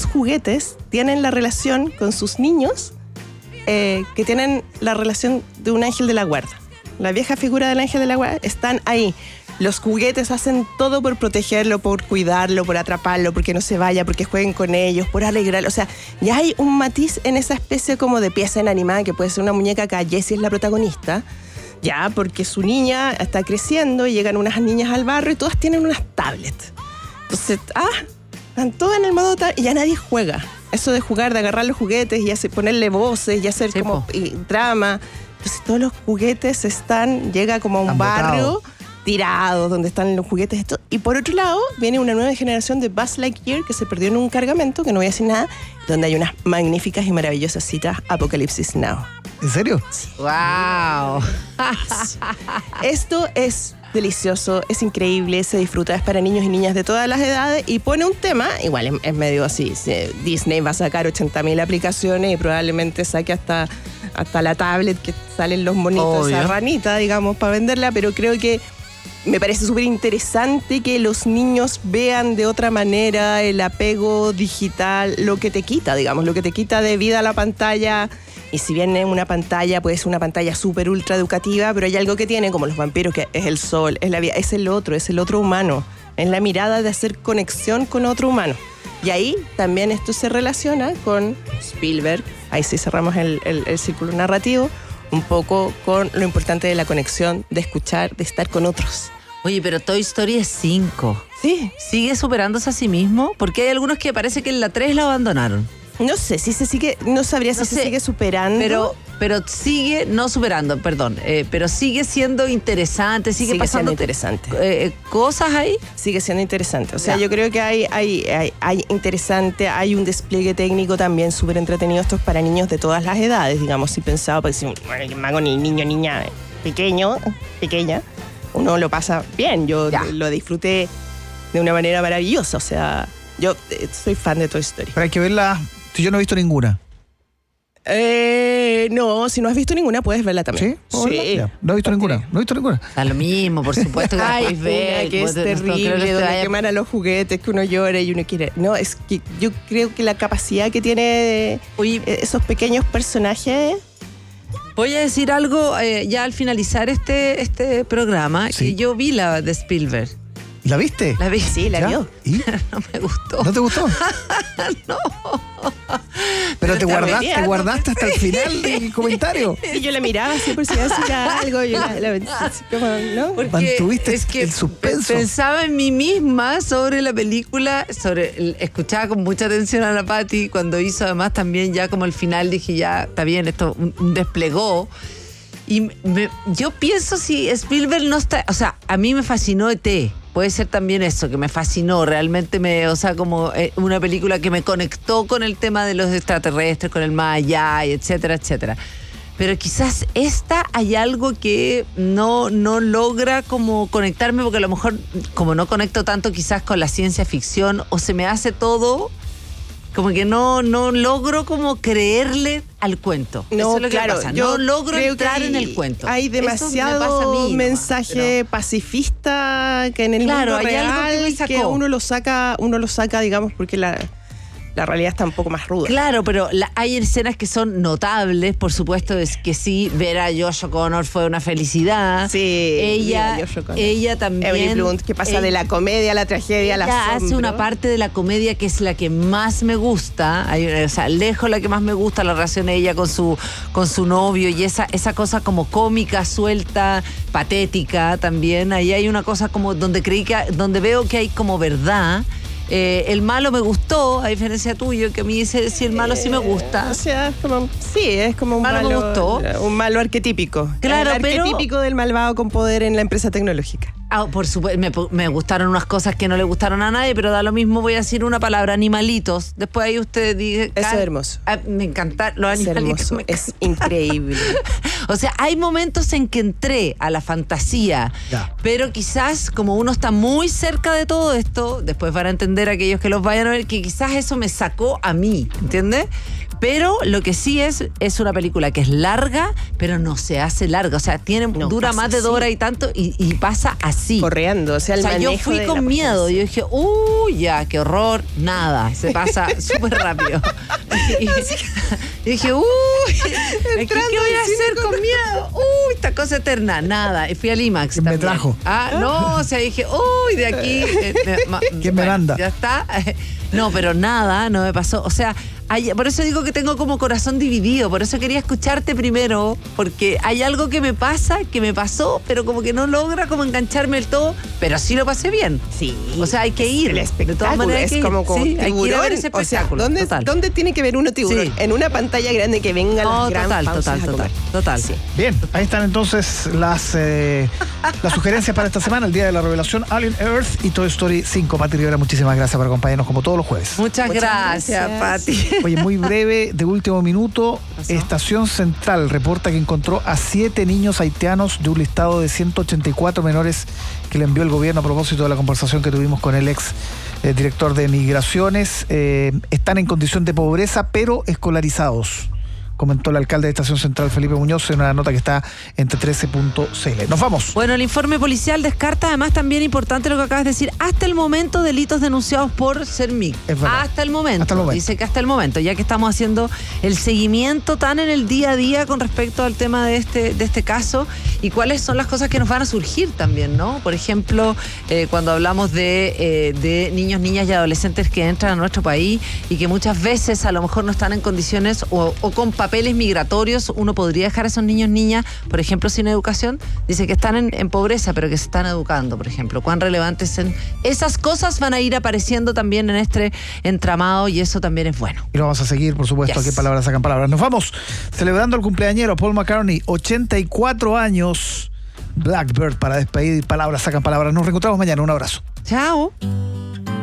juguetes tienen la relación con sus niños que tienen la relación de un ángel de la guarda. La vieja figura del ángel de la guarda están ahí. Los juguetes hacen todo por protegerlo, por cuidarlo, por atraparlo, porque no se vaya, porque jueguen con ellos, por alegrarlo. O sea, ya hay un matiz en esa especie como de pieza inanimada que puede ser una muñeca. Acá Jessie es la protagonista, ya, porque su niña está creciendo y llegan unas niñas al barrio y todas tienen unas tablets. Entonces, están todas en el modo tablet y ya nadie juega. Eso de jugar, de agarrar los juguetes y ponerle voces y hacer como drama. Entonces todos los juguetes llega como a un barrio tirados, donde están los juguetes. Y por otro lado, viene una nueva generación de Buzz Lightyear que se perdió en un cargamento, que no voy a decir nada, donde hay unas magníficas y maravillosas citas Apocalipsis Now. ¿En serio? Sí. ¡Wow! Esto es delicioso, es increíble, se disfruta, es para niños y niñas de todas las edades y pone un tema, igual es medio así, Disney va a sacar 80.000 aplicaciones y probablemente saque hasta la tablet que salen los monitos, esa ranita, digamos, para venderla, pero creo que me parece súper interesante que los niños vean de otra manera el apego digital, lo que te quita, digamos, lo que te quita de vida a la pantalla. Y si bien es una pantalla, puede ser una pantalla súper ultra educativa, pero hay algo que tiene, como los vampiros, que es el sol, es la vida, es el otro humano. Es la mirada de hacer conexión con otro humano. Y ahí también esto se relaciona con Spielberg, ahí sí cerramos el círculo narrativo, un poco con lo importante de la conexión, de escuchar, de estar con otros. Oye, pero Toy Story es 5. Sí. ¿Sigue superándose a sí mismo? Porque hay algunos que parece que en la 3 la abandonaron. No sé si se sigue, no sabría si se sigue superando. Pero sigue, no superando, perdón, pero sigue siendo interesante, sigue pasando interesante. Cosas ahí. Sigue siendo interesante. O sea, yo creo que hay interesante, hay un despliegue técnico también súper entretenido. Esto es para niños de todas las edades, digamos. Si pensaba, pues, bueno, me hago ni niño, niña pequeña, uno lo pasa bien. Yo lo disfruté de una manera maravillosa. O sea, yo soy fan de Toy Story. Pero hay que verla. Si yo no he visto ninguna. No, si no has visto ninguna, puedes verla también. ¿Sí? Sí. No he visto ninguna. Da lo mismo, por supuesto que hay una que es terrible, donde queman a los juguetes, que uno llora y uno quiere. No, es que yo creo que la capacidad que tiene esos pequeños personajes. Voy a decir algo ya al finalizar este programa, que yo vi la de Spielberg. ¿La viste? La vi. Sí, la vio. ¿Y? No me gustó. ¿No te gustó? No. Pero te guardaste hasta el final del comentario. Y yo la miraba así por si iba a decir algo. Yo ¿no? Porque mantuviste el suspenso. Pensaba en mí misma sobre la película, escuchaba con mucha atención a la Patti cuando hizo además también ya como el final, dije ya, está bien, esto un desplegó. Y yo pienso si Spielberg no está, o sea, a mí me fascinó E.T., puede ser también eso, que me fascinó, realmente como una película que me conectó con el tema de los extraterrestres, con el más allá, y etcétera, etcétera. Pero quizás hay algo que no logra como conectarme, porque a lo mejor como no conecto tanto quizás con la ciencia ficción, o se me hace todo como que no logro como creerle al cuento. No, eso es lo que claro, pasa. No logro entrar en el cuento. Hay demasiado mensaje pacifista que en el mundo hay real algo que uno lo saca, digamos, porque la realidad está un poco más ruda. Claro, pero hay escenas que son notables, por supuesto, es que sí, ver a Josh O'Connor fue una felicidad. Sí, ella también. Emily Blunt, que pasa de la comedia a la tragedia, a la asombro. Hace una parte de la comedia que es la que más me gusta, lejos la que más me gusta, la relación de ella con su novio y esa cosa como cómica, suelta, patética también. Ahí hay una cosa como donde veo que hay como verdad. El malo me gustó, a diferencia tuyo, que a mí sí el malo sí me gusta. O sea, es como un malo me gustó. Un malo arquetípico. Claro, el arquetípico del malvado con poder en la empresa tecnológica. Por supuesto, me gustaron unas cosas que no le gustaron a nadie, pero da lo mismo, voy a decir una palabra, animalitos. Después ahí usted dice... Eso es hermoso. Me encantan los animalitos. Es increíble. O sea, hay momentos en que entré a la fantasía, pero quizás como uno está muy cerca de todo esto, después van a entender aquellos que los vayan a ver, que quizás eso me sacó a mí, ¿entiendes? Pero lo que sí es una película que es larga, pero no se hace larga. O sea, dura más de 2 horas y tanto y pasa así. Corriendo. O sea, yo fui con miedo. Yo dije, ya, qué horror. Nada, se pasa súper rápido. Y dije, ¿qué voy a hacer con miedo? Esta cosa eterna. Nada. Y fui al IMAX. ¿Quién me trajo? No, o sea, dije, de aquí. ¿Quién me manda? Ya está. No, pero nada, no me pasó. O sea, por eso digo que tengo como corazón dividido. Por eso quería escucharte primero, porque hay algo que me pasó, pero como que no logra como engancharme del todo, pero sí lo pasé bien. Sí. O sea, hay que ir. El espectáculo, de todas maneras, es como sí, tiburón. hay que ir a ver ese espectáculo. O sea, ¿dónde tiene que ver uno tiburón? Sí. En una pantalla grande que venga las gran pausas total. Sí. Bien, ahí están entonces las sugerencias para esta semana, el día de la revelación, Alien Earth y Toy Story 5. Pati Rivera, muchísimas gracias por acompañarnos como todos los jueves. Muchas gracias, Pati. Oye, muy breve, de último minuto, Estación Central reporta que encontró a 7 niños haitianos de un listado de 184 menores que le envió el gobierno a propósito de la conversación que tuvimos con el ex director de Migraciones. Están en condición de pobreza, pero escolarizados, comentó el alcalde de Estación Central, Felipe Muñoz, en una nota que está en T13.cl. Nos vamos. Bueno, el informe policial descarta, además, también importante lo que acabas de decir, hasta el momento delitos denunciados por CERMIC. Hasta el momento. Dice que hasta el momento, ya que estamos haciendo el seguimiento tan en el día a día con respecto al tema de este caso y cuáles son las cosas que nos van a surgir también, ¿no? Por ejemplo, cuando hablamos de niños, niñas y adolescentes que entran a nuestro país y que muchas veces a lo mejor no están en condiciones o con papeles migratorios, uno podría dejar a esos niños, niñas, por ejemplo, sin educación. Dice que están en pobreza, pero que se están educando, por ejemplo. ¿Cuán relevantes son? Esas cosas van a ir apareciendo también en este entramado y eso también es bueno. Y lo vamos a seguir, por supuesto, aquí en Palabras Sacan Palabras. Nos vamos celebrando al cumpleañero Paul McCartney, 84 años, Blackbird, para despedir Palabras Sacan Palabras. Nos reencontramos mañana. Un abrazo. Chao.